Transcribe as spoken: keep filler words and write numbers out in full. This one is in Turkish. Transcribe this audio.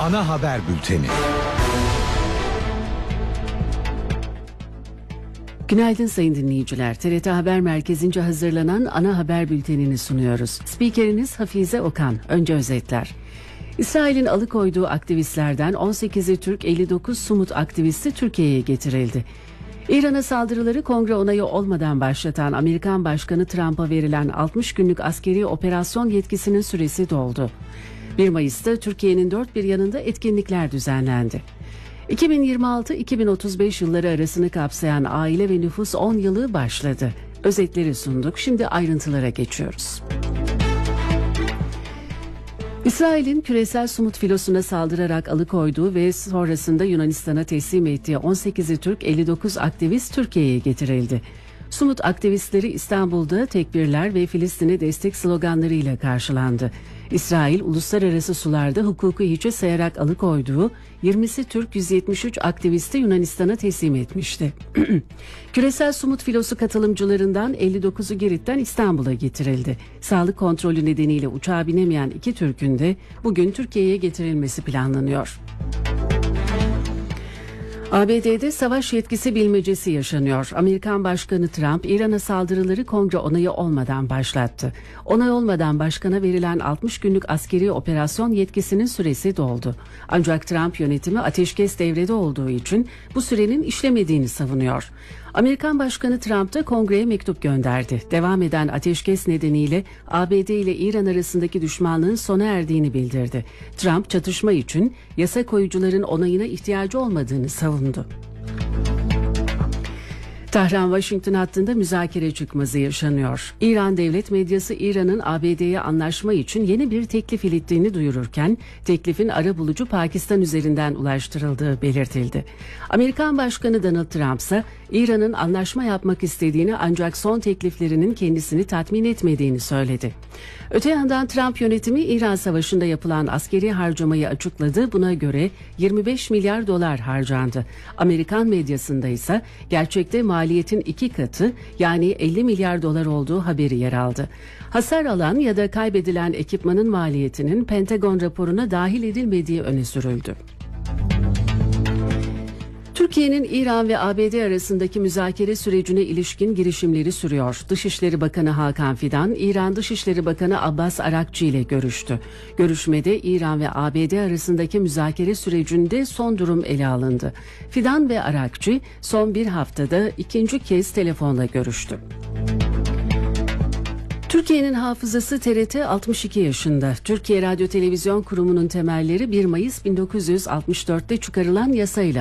Ana haber bülteni. Günaydın sayın dinleyiciler. T R T Haber Merkezi'nce hazırlanan ana haber bültenini sunuyoruz. Spikeriniz Hafize Okan. Önce özetler. İsrail'in alıkoyduğu aktivistlerden on sekizi Türk, elli dokuz Sumut aktivisti Türkiye'ye getirildi. İran'a saldırıları kongre onayı olmadan başlatan Amerikan Başkanı Trump'a verilen altmış günlük askeri operasyon yetkisinin süresi doldu. bir Mayıs'ta Türkiye'nin dört bir yanında etkinlikler düzenlendi. iki bin yirmi altı iki bin otuz beş yılları arasını kapsayan aile ve nüfus on yılı başladı. Özetleri sunduk, şimdi ayrıntılara geçiyoruz. İsrail'in küresel Sumut filosuna saldırarak alıkoyduğu ve sonrasında Yunanistan'a teslim ettiği on sekizi Türk, elli dokuz aktivist Türkiye'ye getirildi. Sumut aktivistleri İstanbul'da tekbirler ve Filistin'e destek sloganlarıyla karşılandı. İsrail, uluslararası sularda hukuku hiçe sayarak alıkoyduğu yirmisi Türk, yüz yetmiş üç aktivisti Yunanistan'a teslim etmişti. Küresel Sumut filosu katılımcılarından elli dokuzu Girit'ten İstanbul'a getirildi. Sağlık kontrolü nedeniyle uçağa binemeyen iki Türk'ün de bugün Türkiye'ye getirilmesi planlanıyor. A B D'de savaş yetkisi bilmecesi yaşanıyor. Amerikan Başkanı Trump, İran'a saldırıları kongre onayı olmadan başlattı. Onay olmadan başkana verilen altmış günlük askeri operasyon yetkisinin süresi doldu. Ancak Trump yönetimi ateşkes devrede olduğu için bu sürenin işlemediğini savunuyor. Amerikan Başkanı Trump da kongreye mektup gönderdi. Devam eden ateşkes nedeniyle A B D ile İran arasındaki düşmanlığın sona erdiğini bildirdi. Trump, çatışma için yasa koyucuların onayına ihtiyacı olmadığını savundu. Tahran-Washington hattında müzakere çıkmazı yaşanıyor. İran devlet medyası İran'ın A B D'ye anlaşma için yeni bir teklif ilettiğini duyururken teklifin arabulucu Pakistan üzerinden ulaştırıldığı belirtildi. Amerikan Başkanı Donald Trump ise İran'ın anlaşma yapmak istediğini ancak son tekliflerinin kendisini tatmin etmediğini söyledi. Öte yandan Trump yönetimi İran Savaşı'nda yapılan askeri harcamayı açıkladı. Buna göre yirmi beş milyar dolar harcandı. Amerikan medyasında ise gerçekte maliyetin iki katı yani elli milyar dolar olduğu haberi yer aldı. Hasar alan ya da kaybedilen ekipmanın maliyetinin Pentagon raporuna dahil edilmediği öne sürüldü. Türkiye'nin İran ve A B D arasındaki müzakere sürecine ilişkin girişimleri sürüyor. Dışişleri Bakanı Hakan Fidan, İran Dışişleri Bakanı Abbas Arakçı ile görüştü. Görüşmede İran ve A B D arasındaki müzakere sürecinde son durum ele alındı. Fidan ve Arakçı son bir haftada ikinci kez telefonla görüştü. Türkiye'nin hafızası T R T altmış iki yaşında. Türkiye Radyo Televizyon Kurumu'nun temelleri bir Mayıs bin dokuz yüz altmış dörtte çıkarılan yasayla